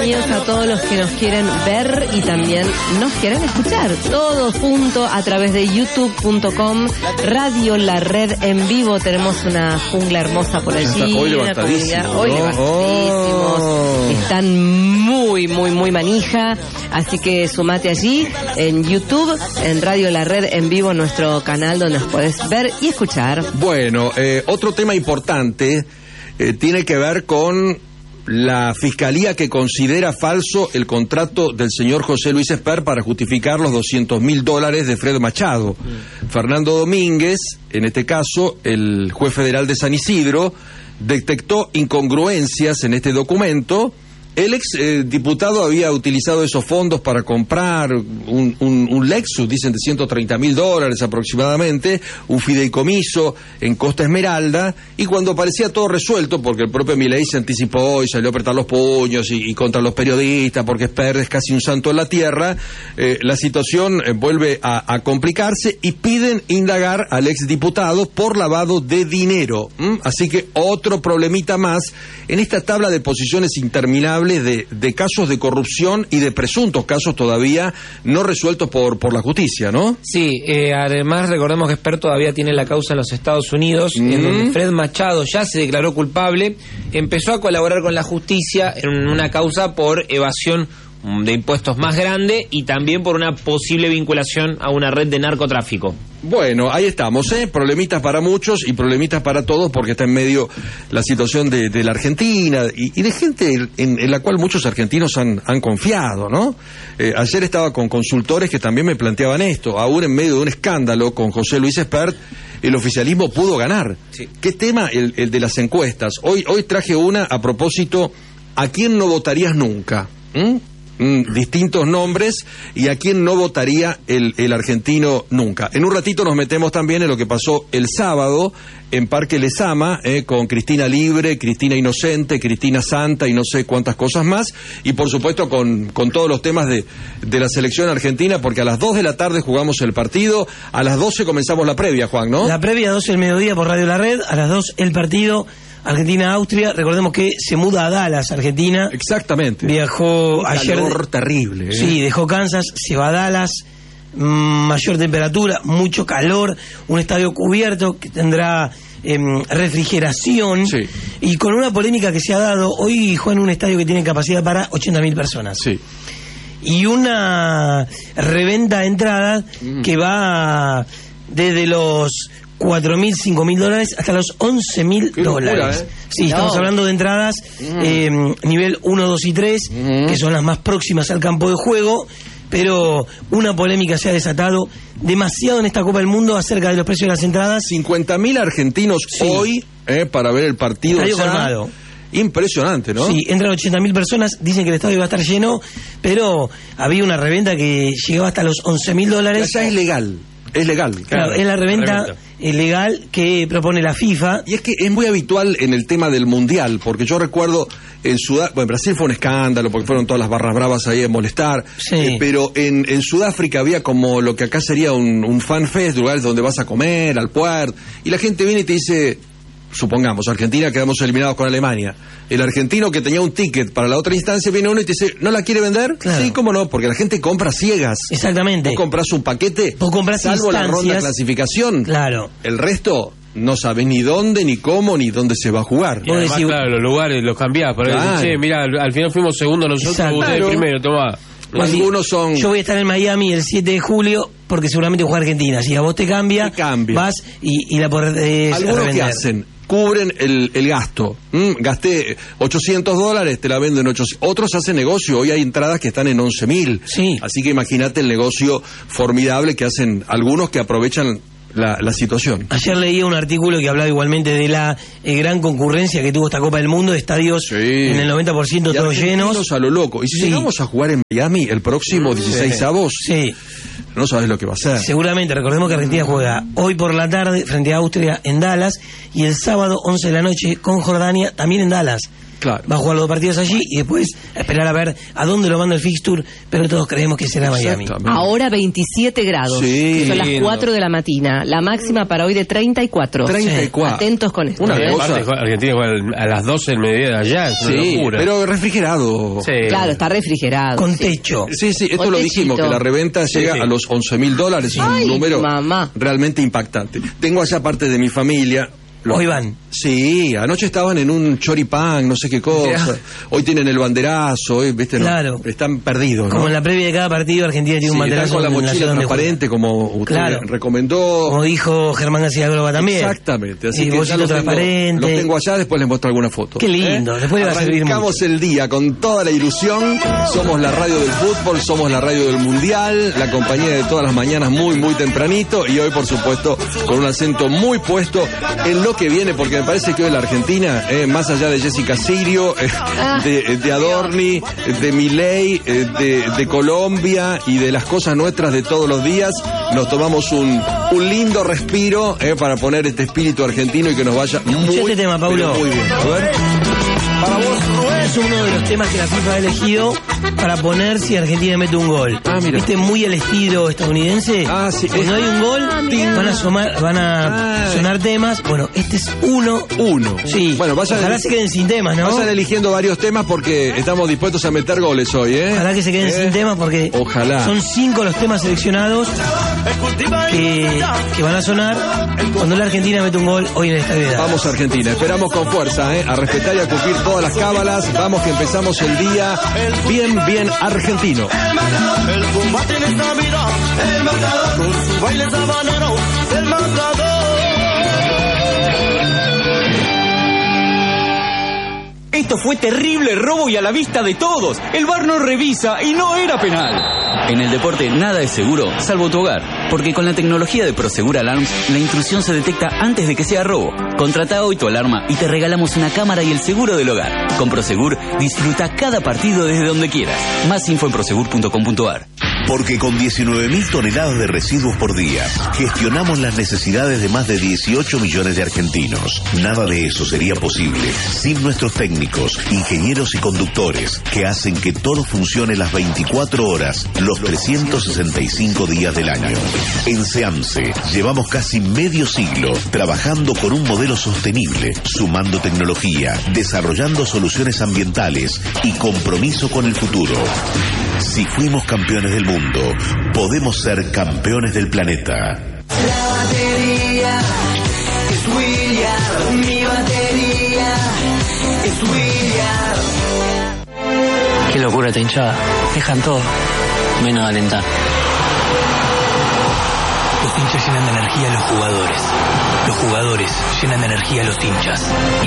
bienvenidos a todos los que nos quieren ver y también nos quieren escuchar. Todo junto a través de youtube.com, Radio La Red en vivo. Tenemos una jungla hermosa por allí. Hoy levantadísimos. Hoy levantadísimos. Están muy manija. Así que sumate allí en YouTube, en Radio La Red en vivo, nuestro canal donde nos podés ver y escuchar. Bueno, otro tema importante tiene que ver con la fiscalía que considera falso el contrato del señor José Luis Esper para justificar los $200.000 de Fred Machado. Fernando Domínguez, en este caso, el juez federal de San Isidro, detectó incongruencias en este documento. El ex diputado había utilizado esos fondos para comprar un Lexus, dicen de $130.000 aproximadamente, un fideicomiso en Costa Esmeralda, y cuando parecía todo resuelto, porque el propio Milei se anticipó y salió a apretar los puños y contra los periodistas, porque Esper es casi un santo en la tierra, la situación vuelve a complicarse y piden indagar al ex diputado por lavado de dinero. Así que otro problemita más en esta tabla de posiciones interminables de casos de corrupción y de presuntos casos todavía no resueltos por la justicia, ¿no? Sí, además recordemos que Esper todavía tiene la causa en los Estados Unidos, en donde Fred Machado ya se declaró culpable, empezó a colaborar con la justicia en una causa por evasión de impuestos más grande y también por una posible vinculación a una red de narcotráfico. Bueno, ahí estamos, problemitas para muchos y problemitas para todos, porque está en medio la situación de la Argentina y de gente en la cual muchos argentinos han confiado, ¿no? Ayer estaba con consultores que también me planteaban esto, aún en medio de un escándalo con José Luis Espert, el oficialismo pudo ganar. Sí. ¿Qué tema el de las encuestas? Hoy traje una a propósito, ¿a quién no votarías nunca? Distintos nombres y a quién no votaría el argentino nunca. En un ratito nos metemos también en lo que pasó el sábado en Parque Lezama, con Cristina Libre, Cristina Inocente, Cristina Santa y no sé cuántas cosas más, y por supuesto con todos los temas de la selección argentina, porque a las 2 de la tarde jugamos el partido, a las 12 comenzamos la previa, Juan, ¿no? La previa, 12 del mediodía por Radio La Red, a las 2 el partido Argentina-Austria. Recordemos que se muda a Dallas, Argentina. Exactamente. Viajó ayer. Calor terrible. Sí, dejó Kansas, se va a Dallas. Mayor temperatura, mucho calor, un estadio cubierto que tendrá refrigeración. Sí. Y con una polémica que se ha dado, hoy juega en un estadio que tiene capacidad para 80.000 personas. Sí. Y una reventa de entradas que va desde los $4.000, $5.000 hasta los $11.000. Sí, estamos hablando de entradas nivel 1, 2 y 3, que son las más próximas al campo de juego, pero una polémica se ha desatado demasiado en esta Copa del Mundo acerca de los precios de las entradas. 50.000 argentinos hoy para ver el partido. Estadio formado. Impresionante, ¿no? Sí, entran 80.000 personas, dicen que el estadio va a estar lleno, pero había una reventa que llegaba hasta los $11.000. Ya es legal. Es legal. Claro, es la reventa legal que propone la FIFA. Y es que es muy habitual en el tema del Mundial, porque yo recuerdo en Brasil fue un escándalo, porque fueron todas las barras bravas ahí a molestar, pero en Sudáfrica había como lo que acá sería un fan fest, lugares donde vas a comer, al puerto, y la gente viene y te dice, supongamos, Argentina quedamos eliminados con Alemania. El argentino que tenía un ticket para la otra instancia viene uno y te dice, ¿no la quiere vender? Claro. Sí, cómo no, porque la gente compra ciegas. Exactamente. Vos compras un paquete, vos compras salvo la ronda de clasificación. Claro. El resto no sabés ni dónde, ni cómo, ni dónde se va a jugar. Y además, claro, los lugares los cambiás. Por ahí, che, mirá, al final fuimos segundos nosotros, ustedes primero, tomá. Algunos son... Yo voy a estar en Miami el 7 de julio porque seguramente juega Argentina. Si a vos te cambia, vas y la podés Algunos que hacen, cubren el gasto. Gasté $800, te la venden 800. Otros hacen negocio. Hoy hay entradas que están en 11.000. Sí. Así que imagínate el negocio formidable que hacen algunos que aprovechan la situación. Ayer leía un artículo que hablaba igualmente de la gran concurrencia que tuvo esta Copa del Mundo, estadios en el 90% todos llenos. A lo loco. Y si llegamos a jugar en Miami el próximo 16avos, no sabes lo que va a ser. Seguramente, recordemos que Argentina juega hoy por la tarde frente a Austria en Dallas y el sábado 11 de la noche con Jordania también en Dallas. Claro. Va a jugar los partidos allí y después esperar a ver a dónde lo manda el fixture, pero todos creemos que será Miami. Ahora 27 grados. Sí, son las lindo. 4 de la mañana. La máxima para hoy de 34. 34. Atentos con esto. Una ¿eh? cosa. Aparte, Argentina juega a las 12 del mediodía de allá, es una Sí, locura. pero refrigerado. Sí. Claro, está refrigerado. Con sí. techo. Sí, esto Con lo techito. dijimos, que la reventa llega sí. a los $11.000, es un Ay, número mamá. realmente impactante. Tengo allá parte de mi familia. Hoy van. Sí, anoche estaban en un choripán, no sé qué cosa. Hoy tienen el banderazo, ¿viste? No, Claro. están perdidos, ¿no? Como en la previa de cada partido, Argentina tiene un Sí, están banderazo con la en mochila ciudad donde transparente, como usted Claro. recomendó. Como dijo Germán García Globa también. Exactamente, así Y que ya bolsito los tengo transparente. allá, después les muestro alguna foto. Qué lindo, después le va a servir Arrancamos mucho. el día con toda la ilusión, somos la radio del fútbol, somos la radio del mundial, la compañía de todas las mañanas muy tempranito, y hoy por supuesto con un acento muy puesto en lo que viene, porque me parece que hoy la Argentina, más allá de Jessica Sirio, de Adorni, de Milei, de Colombia y de las cosas nuestras de todos los días, nos tomamos un lindo respiro para poner este espíritu argentino y que nos vaya muy, este tema, Paulo. pero muy bien. A ver. Para vos es uno de los temas que la FIFA ha elegido para poner si Argentina mete un gol. Ah, mira. ¿Viste muy el estilo estadounidense? Ah, sí. Cuando hay un gol, mira. van a sonar temas. Bueno, este es uno. Sí. Bueno, Ojalá se queden sin temas, ¿no? Vayan eligiendo varios temas porque estamos dispuestos a meter goles hoy, ¿eh? Ojalá que se queden sin temas porque Ojalá. son 5 los temas seleccionados que van a sonar cuando la Argentina mete un gol hoy en el Estadio de Vamos a Argentina, esperamos con fuerza, a respetar y a cumplir todas las cábalas. Vamos que empezamos el día bien argentino. El combate en esta vida, el matador, con su baile sabanero, el matador. Esto fue terrible robo y a la vista de todos. El VAR no revisa y no era penal. En el deporte nada es seguro, salvo tu hogar. Porque con la tecnología de Prosegur Alarms, la intrusión se detecta antes de que sea robo. Contrata hoy tu alarma y te regalamos una cámara y el seguro del hogar. Con Prosegur, disfruta cada partido desde donde quieras. Más info en prosegur.com.ar. Porque con 19.000 toneladas de residuos por día, gestionamos las necesidades de más de 18 millones de argentinos. Nada de eso sería posible sin nuestros técnicos, ingenieros y conductores, que hacen que todo funcione las 24 horas, los 365 días del año. En SEAMSE, llevamos casi medio siglo trabajando con un modelo sostenible, sumando tecnología, desarrollando soluciones ambientales y compromiso con el futuro. Si fuimos campeones del mundo, podemos ser campeones del planeta. La batería es William, mi batería es William. Qué locura esta hinchada. Dejan todo, menos alentar. Los hinchas llenan de energía a los jugadores. Los jugadores llenan de energía a los hinchas.